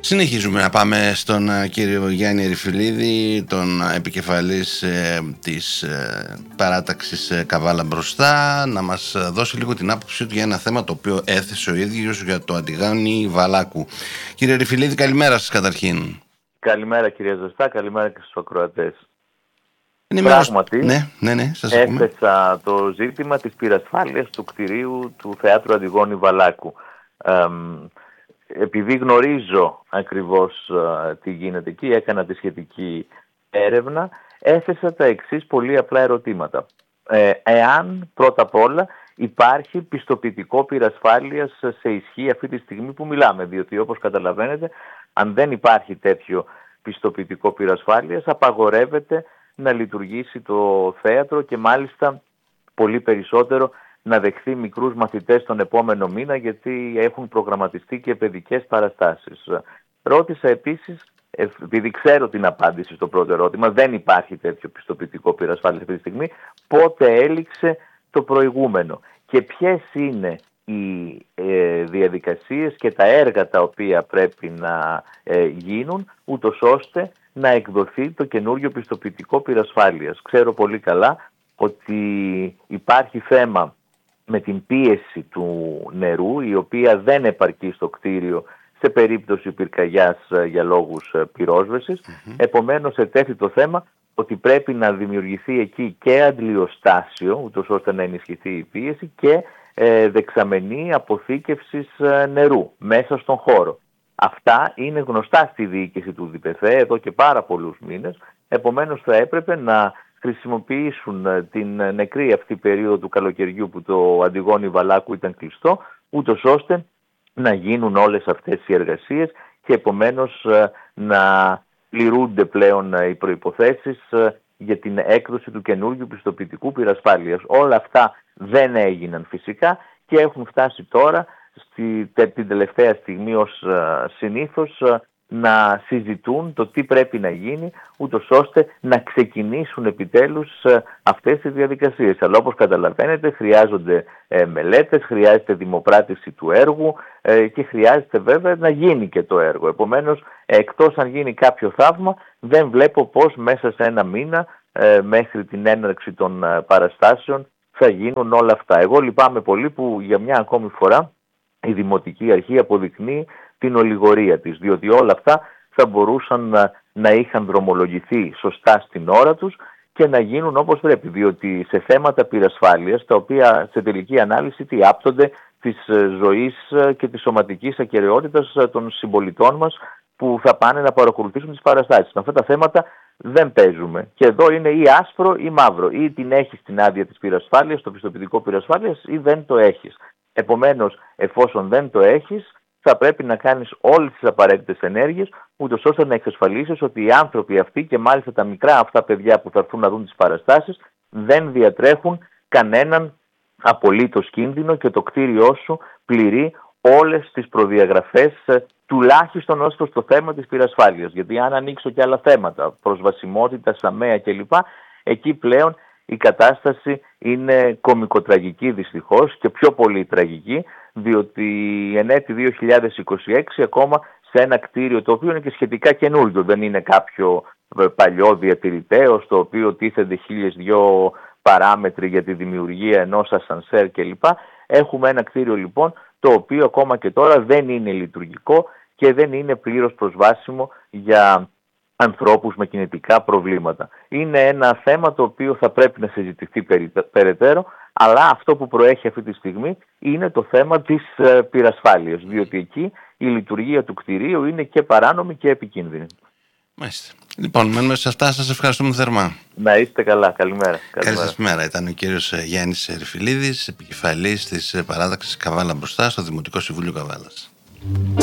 Συνεχίζουμε να πάμε στον κύριο Γιάννη Ερυφιλίδη, τον επικεφαλής της παράταξης Καβάλα Μπροστά, να μας δώσει λίγο την άποψή του για ένα θέμα το οποίο έθεσε ο ίδιος για το Αντιγάνη Βαλάκου. Κύριε Ερυφιλίδη, καλημέρα σας καταρχήν. Καλημέρα κύριε Ζωστά, καλημέρα και στους ακροατές. Πράγματι, σας έθεσα το ζήτημα της πυρασφάλειας του κτηρίου του Θεάτρου Αντιγόνη Βαλάκου. Επειδή γνωρίζω ακριβώς τι γίνεται εκεί, έκανα τη σχετική έρευνα, έθεσα τα εξής πολύ απλά ερωτήματα. Εάν πρώτα απ' όλα υπάρχει πιστοποιητικό πυρασφάλειας σε ισχύ αυτή τη στιγμή που μιλάμε, διότι όπως καταλαβαίνετε, αν δεν υπάρχει τέτοιο πιστοποιητικό πυρασφάλειας, απαγορεύεται να λειτουργήσει το θέατρο και μάλιστα πολύ περισσότερο να δεχθεί μικρούς μαθητές τον επόμενο μήνα, γιατί έχουν προγραμματιστεί και παιδικές παραστάσεις. Ρώτησα επίσης, επειδή ξέρω την απάντηση στο πρώτο ερώτημα, δεν υπάρχει τέτοιο πιστοποιητικό πυρασφάλειας αυτή τη στιγμή, πότε έληξε το προηγούμενο και ποιες είναι οι διαδικασίες και τα έργα τα οποία πρέπει να γίνουν, ούτως ώστε να εκδοθεί το καινούριο πιστοποιητικό πυρασφάλειας. Ξέρω πολύ καλά ότι υπάρχει θέμα με την πίεση του νερού, η οποία δεν επαρκεί στο κτίριο σε περίπτωση πυρκαγιάς για λόγους πυρόσβεσης. Επομένως, ετέθη το θέμα ότι πρέπει να δημιουργηθεί εκεί και αντλιοστάσιο, ούτως ώστε να ενισχυθεί η πίεση, και δεξαμενή αποθήκευσης νερού μέσα στον χώρο. Αυτά είναι γνωστά στη διοίκηση του ΔΠΘ εδώ και πάρα πολλούς μήνες. Επομένως, θα έπρεπε να χρησιμοποιήσουν την νεκρή αυτή περίοδο του καλοκαιριού που το Αντιγόνη Βαλάκου ήταν κλειστό, ούτως ώστε να γίνουν όλες αυτές οι εργασίες και επομένως να πληρούνται πλέον οι προϋποθέσεις για την έκδοση του καινούργιου πιστοποιητικού πυρασφάλειας. Όλα αυτά δεν έγιναν φυσικά και έχουν φτάσει τώρα την τελευταία στιγμή ως συνήθως να συζητούν το τι πρέπει να γίνει, ούτως ώστε να ξεκινήσουν επιτέλους αυτές τις διαδικασίες. Αλλά όπως καταλαβαίνετε, χρειάζονται μελέτες, χρειάζεται δημοπράτηση του έργου και χρειάζεται βέβαια να γίνει και το έργο. Επομένως, εκτός αν γίνει κάποιο θαύμα, δεν βλέπω πώς μέσα σε ένα μήνα μέχρι την έναρξη των παραστάσεων θα γίνουν όλα αυτά. Εγώ λυπάμαι πολύ που για μια ακόμη φορά η Δημοτική Αρχή αποδεικνύει την ολιγορία της, διότι όλα αυτά θα μπορούσαν να είχαν δρομολογηθεί σωστά στην ώρα τους και να γίνουν όπως πρέπει, διότι σε θέματα πυρασφάλειας, τα οποία σε τελική ανάλυση τι άπτονται της ζωής και της σωματικής ακεραιότητας των συμπολιτών μας που θα πάνε να παρακολουθήσουν τις παραστάσεις. Με αυτά τα θέματα δεν παίζουμε. Και εδώ είναι ή άσπρο ή μαύρο. Ή την έχεις την άδεια της πυρασφάλειας, το πιστοποιητικό πυρασφάλειας, ή δεν το έχεις. Επομένως, εφόσον δεν το έχεις, θα πρέπει να κάνεις όλες τις απαραίτητες ενέργειες, ούτως ώστε να εξασφαλίσεις ότι οι άνθρωποι αυτοί και μάλιστα τα μικρά αυτά παιδιά που θα έρθουν να δουν τις παραστάσεις δεν διατρέχουν κανέναν απολύτως κίνδυνο και το κτίριό σου πληρεί όλες τις προδιαγραφές, τουλάχιστον ως προς το θέμα της πυρασφάλειας. Γιατί αν ανοίξω και άλλα θέματα, προσβασιμότητα, ΣΑΜΕΑ κλπ., εκεί πλέον η κατάσταση είναι κωμικοτραγική δυστυχώς και πιο πολύ τραγική, διότι εν έτη 2026 ακόμα σε ένα κτίριο το οποίο είναι και σχετικά καινούργιο, δεν είναι κάποιο παλιό διατηρηταίο στο οποίο τίθενται 1002 παράμετροι για τη δημιουργία ενός ασανσέρ κλπ. Έχουμε ένα κτίριο λοιπόν το οποίο ακόμα και τώρα δεν είναι λειτουργικό και δεν είναι πλήρως προσβάσιμο για ανθρώπους με κινητικά προβλήματα. Είναι ένα θέμα το οποίο θα πρέπει να συζητηθεί περαιτέρω, αλλά αυτό που προέχει αυτή τη στιγμή είναι το θέμα της πυρασφάλειας, διότι εκεί η λειτουργία του κτηρίου είναι και παράνομη και επικίνδυνη. Μάλιστα. Λοιπόν, μένουμε σε αυτά. Σας ευχαριστούμε θερμά. Να είστε καλά. Καλημέρα. Καλή σας μέρα. Ήταν ο κύριος Γιάννης Ερυφιλίδης, επικεφαλής της παράταξης Καβάλα Μπροστά στο Δημοτικό Συμβούλιο Καβάλας.